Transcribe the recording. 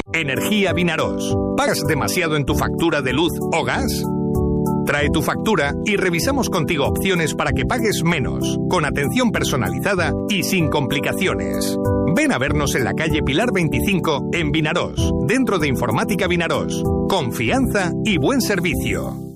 Energía Vinarós. ¿Pagas demasiado en tu factura de luz o gas? Trae tu factura y revisamos contigo opciones para que pagues menos, con atención personalizada y sin complicaciones. Ven a vernos en la calle Pilar 25, en Vinarós, dentro de Informática Vinarós. Confianza y buen servicio.